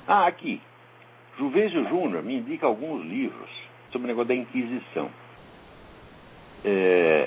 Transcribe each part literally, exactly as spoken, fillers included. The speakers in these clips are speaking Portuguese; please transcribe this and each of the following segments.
Ah, aqui. Juvêncio Júnior me indica alguns livros sobre o negócio da Inquisição. É...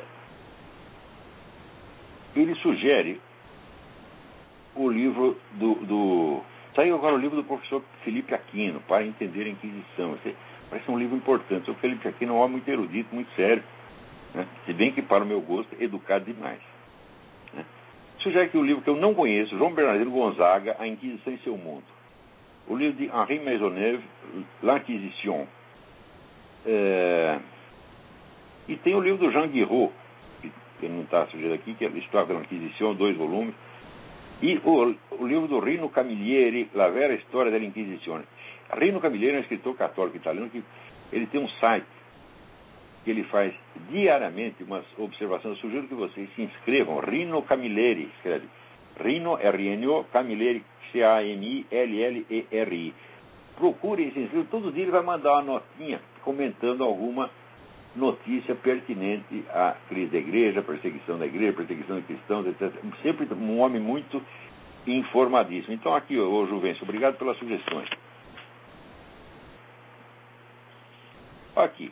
Ele sugere o livro do, do... Saiu agora o livro do professor Felipe Aquino, Para Entender a Inquisição. Esse parece um livro importante. O Felipe Aquino é um homem muito erudito, muito sério, né? Se bem que, para o meu gosto, é educado demais, né? Sugere que o livro que eu não conheço, João Bernardino Gonzaga, A Inquisição em Seu Mundo. O livro de Henri Maisonneuve, L'Inquisition. É... E tem o livro do Jean Guiraud, que, que não está sugerido aqui, que é a História da Inquisição, dois volumes. E o, o livro do Rino Camilleri, La Vera História da Inquisição. Rino Camilleri é um escritor católico italiano que ele tem um site que ele faz diariamente umas observações. Eu sugiro que vocês se inscrevam. Rino Camilleri, escreve. Rino, R N O, Camilleri, C A M I L L E R I. Procure e se inscrevam. Todo dia ele vai mandar uma notinha comentando alguma notícia pertinente à crise da igreja, perseguição da igreja, perseguição de cristãos, etcétera. Sempre um homem muito informadíssimo. Então aqui, ô Juvêncio, obrigado pelas sugestões. Aqui.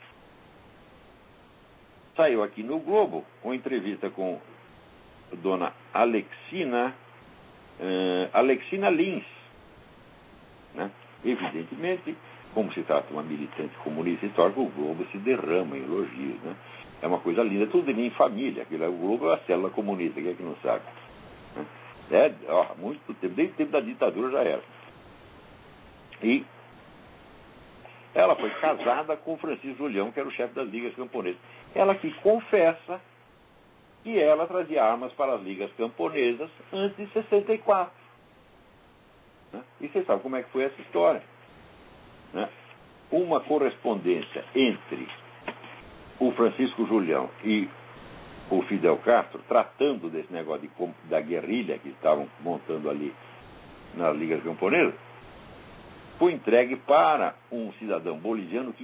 Saiu aqui no Globo uma entrevista com a dona Alexina, uh, Alexina Lins, né? Evidentemente, como se trata de uma militante comunista histórica, o Globo se derrama em elogios, né? É uma coisa linda, tudo em família. Aquilo, o Globo é uma célula comunista, quem é que não sabe, né? É, ó, muito tempo, desde o tempo da ditadura já era. E ela foi casada com Francisco Julião, que era o chefe das ligas camponesas. Ela que confessa que ela trazia armas para as ligas camponesas antes de sessenta e quatro. Né? E você sabe como é que foi essa história, né? Uma correspondência entre o Francisco Julião e o Fidel Castro, tratando desse negócio de, da guerrilha que estavam montando ali nas ligas camponesas, foi entregue para um cidadão boliviano que